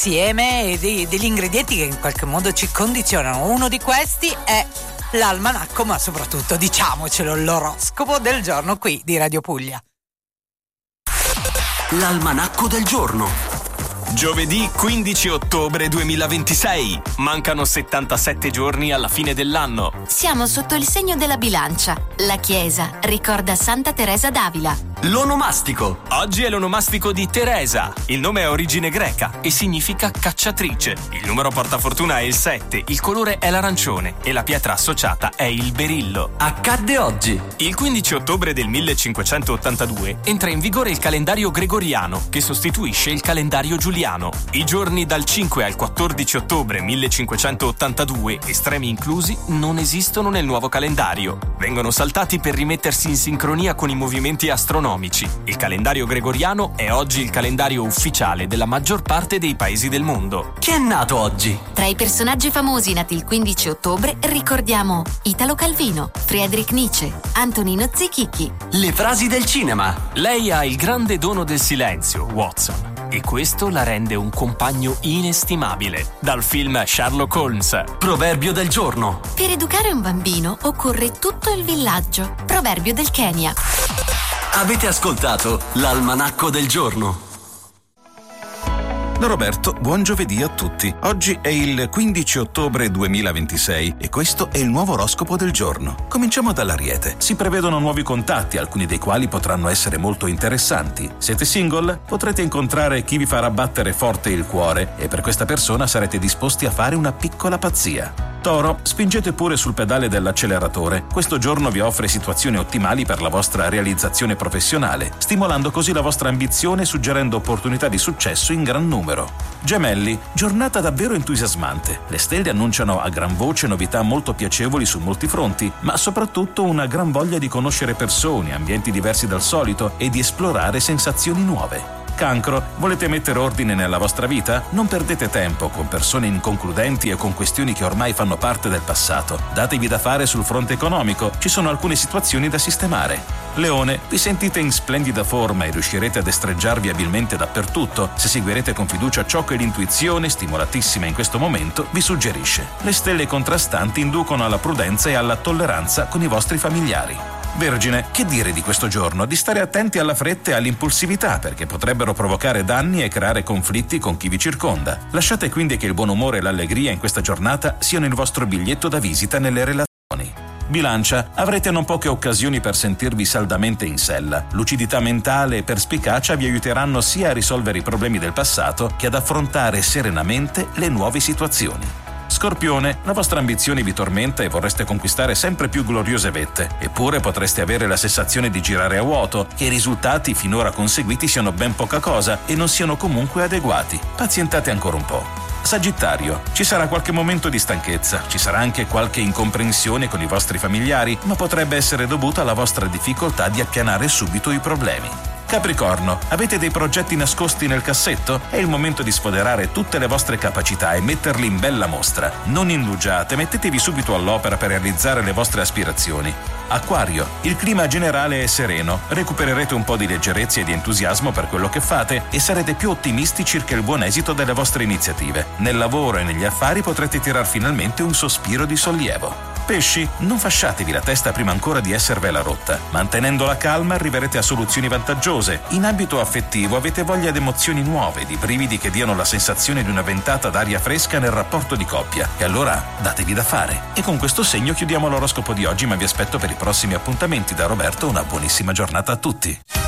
insieme degli ingredienti che in qualche modo ci condizionano. Uno di questi è l'almanacco, ma soprattutto, diciamocelo, l'oroscopo del giorno qui di Radio Puglia. L'almanacco del giorno. Giovedì 15 ottobre 2026. Mancano 77 giorni alla fine dell'anno. Siamo sotto il segno della bilancia. La Chiesa ricorda Santa Teresa d'Avila. L'onomastico. Oggi è l'onomastico di Teresa. Il nome ha origine greca e significa cacciatrice. Il numero portafortuna è il 7, il colore è l'arancione e la pietra associata è il berillo. Accadde oggi. Il 15 ottobre del 1582 entra in vigore il calendario gregoriano, che sostituisce il calendario giuliano. I giorni dal 5 al 14 ottobre 1582, estremi inclusi, non esistono nel nuovo calendario. Vengono saltati per rimettersi in sincronia con i movimenti astronomici. Il calendario gregoriano è oggi il calendario ufficiale della maggior parte dei paesi del mondo. Chi è nato oggi? Tra i personaggi famosi nati il 15 ottobre ricordiamo Italo Calvino, Friedrich Nietzsche, Antonino Zichichi. Le frasi del cinema. Lei ha il grande dono del silenzio, Watson, e questo la rende un compagno inestimabile. Dal film Sherlock Holmes. Proverbio del giorno. Per educare un bambino occorre tutto il villaggio. Proverbio del Kenya. Avete ascoltato l'almanacco del giorno. Da Roberto, buon giovedì a tutti. Oggi è il 15 ottobre 2026 e questo è il nuovo oroscopo del giorno. Cominciamo dall'Ariete. Si prevedono nuovi contatti, alcuni dei quali potranno essere molto interessanti. Siete single? Potrete incontrare chi vi farà battere forte il cuore e per questa persona sarete disposti a fare una piccola pazzia. Toro, spingete pure sul pedale dell'acceleratore. Questo giorno vi offre situazioni ottimali per la vostra realizzazione professionale, stimolando così la vostra ambizione e suggerendo opportunità di successo in gran numero. Gemelli, giornata davvero entusiasmante. Le stelle annunciano a gran voce novità molto piacevoli su molti fronti, ma soprattutto una gran voglia di conoscere persone, ambienti diversi dal solito e di esplorare sensazioni nuove. Cancro, volete mettere ordine nella vostra vita? Non perdete tempo con persone inconcludenti e con questioni che ormai fanno parte del passato. Datevi da fare sul fronte economico, ci sono alcune situazioni da sistemare. Leone, vi sentite in splendida forma e riuscirete a destreggiarvi abilmente dappertutto se seguirete con fiducia ciò che l'intuizione, stimolatissima in questo momento, vi suggerisce. Le stelle contrastanti inducono alla prudenza e alla tolleranza con i vostri familiari. Vergine, che dire di questo giorno? Di stare attenti alla fretta e all'impulsività, perché potrebbero provocare danni e creare conflitti con chi vi circonda. Lasciate quindi che il buon umore e l'allegria in questa giornata siano il vostro biglietto da visita nelle relazioni. Bilancia, avrete non poche occasioni per sentirvi saldamente in sella. Lucidità mentale e perspicacia vi aiuteranno sia a risolvere i problemi del passato che ad affrontare serenamente le nuove situazioni. Scorpione, la vostra ambizione vi tormenta e vorreste conquistare sempre più gloriose vette, eppure potreste avere la sensazione di girare a vuoto, che i risultati finora conseguiti siano ben poca cosa e non siano comunque adeguati. Pazientate ancora un po'. Sagittario, ci sarà qualche momento di stanchezza, ci sarà anche qualche incomprensione con i vostri familiari, ma potrebbe essere dovuta alla vostra difficoltà di appianare subito i problemi. Capricorno, avete dei progetti nascosti nel cassetto? È il momento di sfoderare tutte le vostre capacità e metterli in bella mostra. Non indugiate, mettetevi subito all'opera per realizzare le vostre aspirazioni. Acquario, il clima generale è sereno, recupererete un po' di leggerezza e di entusiasmo per quello che fate e sarete più ottimisti circa il buon esito delle vostre iniziative. Nel lavoro e negli affari potrete tirar finalmente un sospiro di sollievo. Pesci, non fasciatevi la testa prima ancora di esservela rotta. Mantenendo la calma arriverete a soluzioni vantaggiose. In ambito affettivo avete voglia di emozioni nuove, di brividi che diano la sensazione di una ventata d'aria fresca nel rapporto di coppia. E allora datevi da fare. E con questo segno chiudiamo l'oroscopo di oggi, ma vi aspetto per i prossimi appuntamenti. Da Roberto una buonissima giornata a tutti.